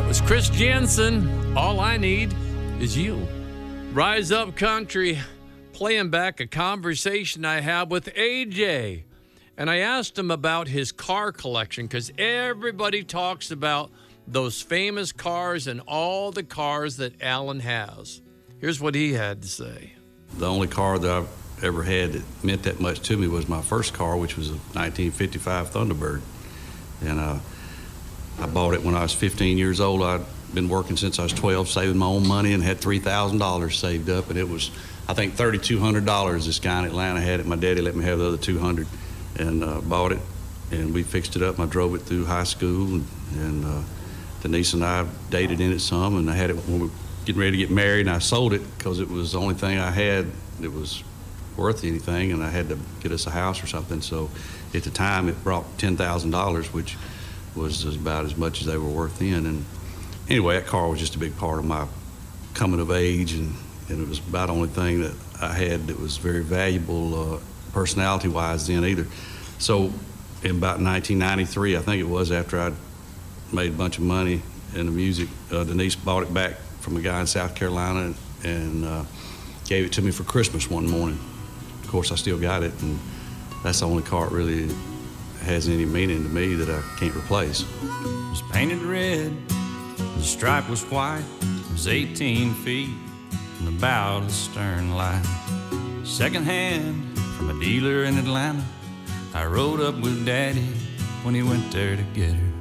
was Chris Jensen. All I Need Is You. Rise Up Country, playing back a conversation I had with AJ. And I asked him about his car collection because everybody talks about those famous cars and all the cars that Alan has. Here's what he had to say. The only car that I've ever had that meant that much to me was my first car, which was a 1955 Thunderbird. And I bought it when I was 15 years old. I'd been working since I was 12, saving my own money, and had $3,000 saved up. And it was, I think, $3,200 this guy in Atlanta had it. My daddy let me have the other $200, and bought it. And we fixed it up. I drove it through high school, and Denise and I dated in it some. And I had it when we were getting ready to get married, and I sold it because it was the only thing I had that was worth anything, and I had to get us a house or something. So at the time, it brought $10,000, which was about as much as they were worth then. And anyway, that car was just a big part of my coming of age, and it was about the only thing that I had that was very valuable personality-wise then either. So in about 1993, I think it was, after I'd made a bunch of money in the music, Denise bought it back from a guy in South Carolina and gave it to me for Christmas one morning. Of course, I still got it, and that's the only car it really has any meaning to me that I can't replace. It was painted red, the stripe was white, it was 18 feet from the bow to the stern light. Second hand from a dealer in Atlanta, I rode up with Daddy when he went there to get her.